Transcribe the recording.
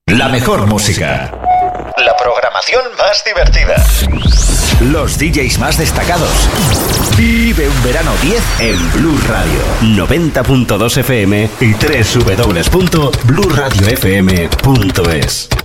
La mejor música. La programación más divertida. Los DJs más destacados. Vive un verano 10 en Blue Radio. 90.2 FM y www.bluradiofm.es.